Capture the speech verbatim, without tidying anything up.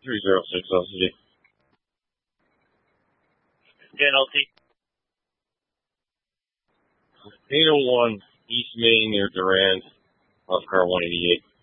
three zero six L C D. ten L T. eight oh one East Main near Durand, off car one eighty-eight.